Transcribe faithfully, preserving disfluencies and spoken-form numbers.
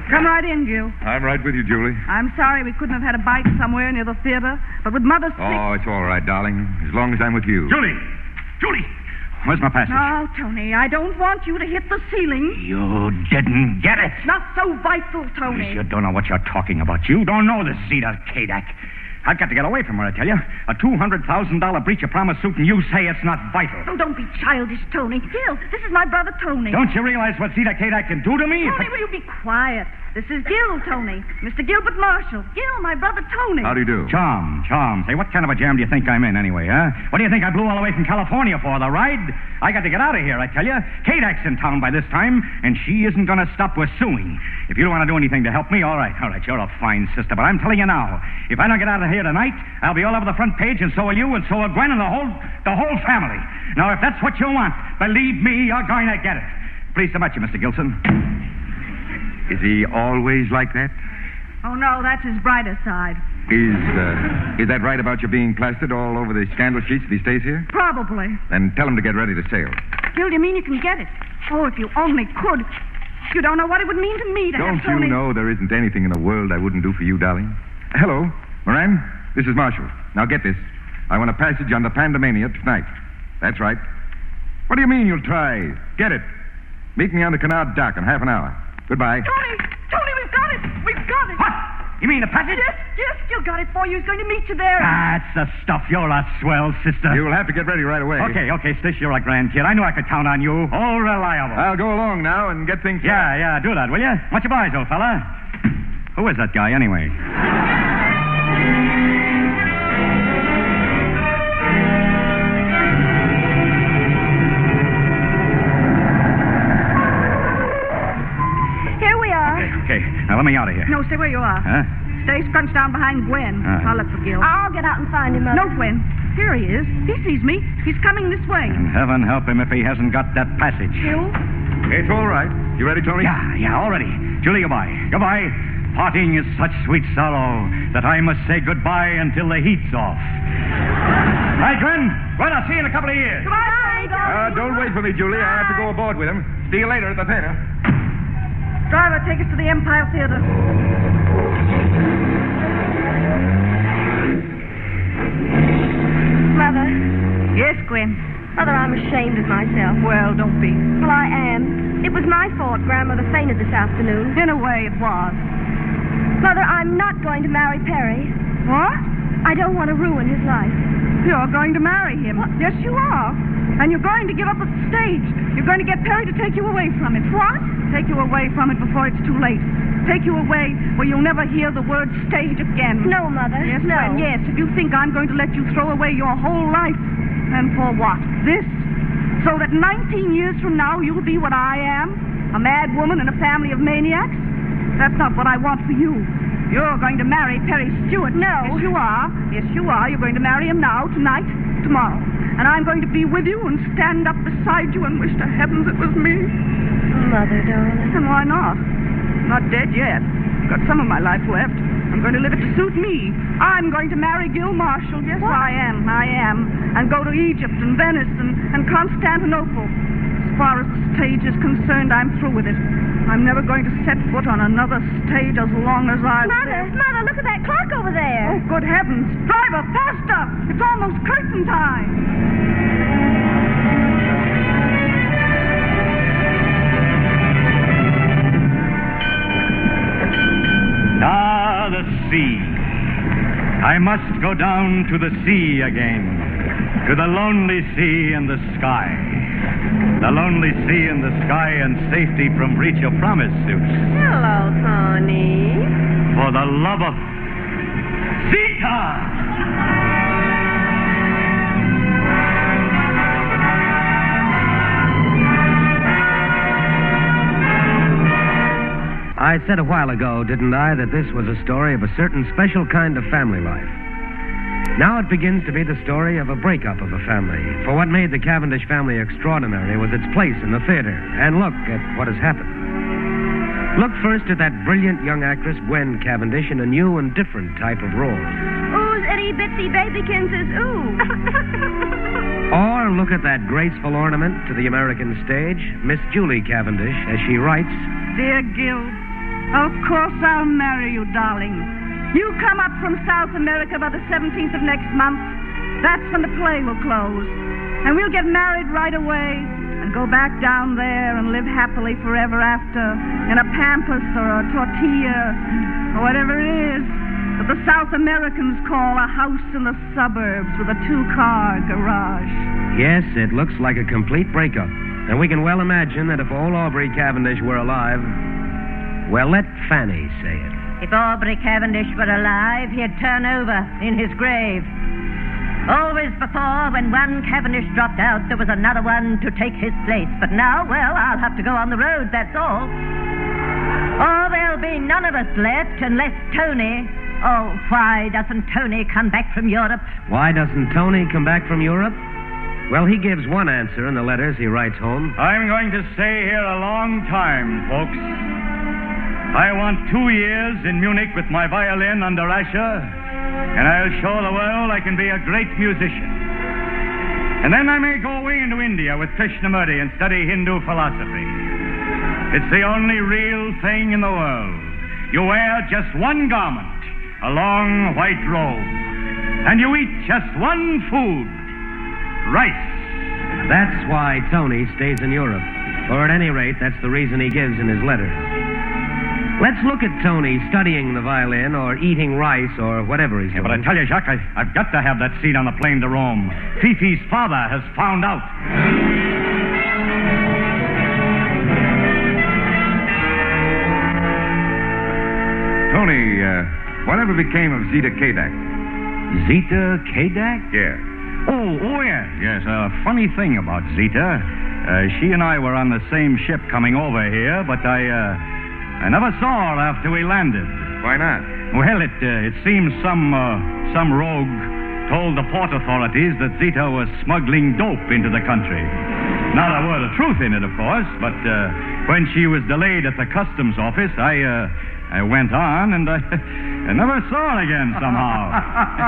Come right in, Gil. I'm right with you, Julie. I'm sorry we couldn't have had a bite somewhere near the theater, but with Mother sick... Oh, it's all right, darling, as long as I'm with you. Julie! Julie! Where's my passage? No, Tony, I don't want you to hit the ceiling. You didn't get it. It's not so vital, Tony. You don't know what you're talking about. You don't know the Zeta Kadak. I've got to get away from her, I tell you. A two hundred thousand dollars breach of promise suit, and you say it's not vital. Oh, don't be childish, Tony. Gil, this is my brother, Tony. Don't you realize what Zeta Kadak can do to me? Tony, I... will you be quiet? This is Gil, Tony. Mister Gilbert Marshall. Gil, my brother, Tony. How do you do? Charm, charm. Say, what kind of a jam do you think I'm in, anyway, huh? What do you think I blew all the way from California for, the ride? I got to get out of here, I tell you. Kadak's in town by this time, and she isn't going to stop pursuing. If you don't want to do anything to help me, all right, all right, you're a fine sister, but I'm telling you now, if I don't get out of here tonight, I'll be all over the front page, and so will you, and so will Gwen, and the whole, the whole family. Now, if that's what you want, believe me, you're going to get it. Pleased to meet you, Mister Gilson. Is he always like that? Oh, no, that's his brighter side. Is, uh, is that right about you being plastered all over the scandal sheets if he stays here? Probably. Then tell him to get ready to sail. Gil, do you mean you can get it? Oh, if you only could. You don't know what it would mean to me to Don't have Tony... you know there isn't anything in the world I wouldn't do for you, darling? Hello, Moran. This is Marshall. Now get this. I want a passage on the Pandemania tonight. That's right. What do you mean you'll try? Get it. Meet me on the canal dock in half an hour. Goodbye. Tony! Tony, we've got it! We've got it! What? You mean the passage? Yes, yes, Gil got it for you. He's going to meet you there. That's the stuff. You're a swell sister. You'll have to get ready right away. Okay, okay, Stish, you're a grand kid. I knew I could count on you. All reliable. I'll go along now and get things... Yeah, yeah, do that, will you? Watch your eyes, old fella. Who is that guy, anyway? Okay, now let me out of here. No, stay where you are. Huh? Stay scrunched down behind Gwen. Uh. I'll look for Gil. I'll get out and find him, Mother. No, Gwen. Here he is. He sees me. He's coming this way. And heaven help him if he hasn't got that passage. Gil? It's all right. You ready, Tony? Yeah, yeah, all ready. Julie, goodbye. Goodbye. Parting is such sweet sorrow that I must say goodbye until the heat's off. Right, Gwen? Gwen, I'll see you in a couple of years. Goodbye, Uh, don't wait for me, Julie. I have to go aboard with him. See you later at the theater. Driver, take us to the Empire Theater. Mother. Yes, Gwen. Mother, I'm ashamed of myself. Well, don't be. Well, I am. It was my fault Grandmother fainted this afternoon. In a way, it was. Mother, I'm not going to marry Perry. What? I don't want to ruin his life. You're going to marry him. What? Yes, you are. And you're going to give up the stage. You're going to get Perry to take you away from it. What? Take you away from it before it's too late. Take you away where you'll never hear the word stage again. No, Mother. Yes, no. Gwen, yes. If you think I'm going to let you throw away your whole life. And for what? This? So that nineteen years from now you'll be what I am? A mad woman in a family of maniacs? That's not what I want for you. You're going to marry Perry Stewart. No. Yes, you are. Yes, you are. You're going to marry him now, tonight, tomorrow. And I'm going to be with you and stand up beside you and wish to heavens it was me. Mother, darling. And why not? I'm not dead yet. Got some of my life left. I'm going to live it to suit me. I'm going to marry Gil Marshall. Yes, What? I am. I am. And go to Egypt and Venice and, and Constantinople. As far as the stage is concerned, I'm through with it. I'm never going to set foot on another stage as long as I... Mother, Mother, look at that clock over there. Oh, good heavens. Driver, faster! It's almost curtain time. Ah, the sea. I must go down to the sea again. To the lonely sea and the sky. The lonely sea and the sky and safety from breach of promise suits. Hello, Tony. For the love of Zeta! I said a while ago, didn't I, that this was a story of a certain special kind of family life. Now it begins to be the story of a breakup of a family. For what made the Cavendish family extraordinary was its place in the theater. And look at what has happened. Look first at that brilliant young actress, Gwen Cavendish, in a new and different type of role. Ooh's itty bitsy babykins is ooh. Or look at that graceful ornament to the American stage, Miss Julie Cavendish, as she writes... Dear Gil, Of course I'll marry you, darling. You come up from South America by the seventeenth of next month. That's when the play will close. And we'll get married right away and go back down there and live happily forever after in a pampas or a tortilla or whatever it is that the South Americans call a house in the suburbs with a two-car garage. Yes, it looks like a complete breakup. And we can well imagine that if old Aubrey Cavendish were alive, well, let Fanny say it. If Aubrey Cavendish were alive, he'd turn over in his grave. Always before, when one Cavendish dropped out, there was another one to take his place. But now, well, I'll have to go on the road, that's all. Oh, there'll be none of us left unless Tony... Oh, why doesn't Tony come back from Europe? Why doesn't Tony come back from Europe? Well, he gives one answer in the letters he writes home. I'm going to stay here a long time, folks. I want two years in Munich with my violin under Asher, and I'll show the world I can be a great musician. And then I may go away into India with Krishnamurti and study Hindu philosophy. It's the only real thing in the world. You wear just one garment, a long white robe, and you eat just one food, rice. That's why Tony stays in Europe. Or at any rate, that's the reason he gives in his letters. Let's look at Tony studying the violin or eating rice or whatever he's Yeah, doing. but I tell you, Jacques, I, I've got to have that seat on the plane to Rome. Fifi's father has found out. Tony, uh, whatever became of Zita Kadak? Zita Kadak? Yeah. Oh, oh, yes, yes. A funny thing about Zita. Uh, she and I were on the same ship coming over here, but I, uh, I never saw her after we landed. Why not? Well, it, uh, it seems some, uh, some rogue told the port authorities that Zita was smuggling dope into the country. Not a word of truth in it, of course, but uh, when she was delayed at the customs office, I, uh, I went on and I, I never saw her again somehow.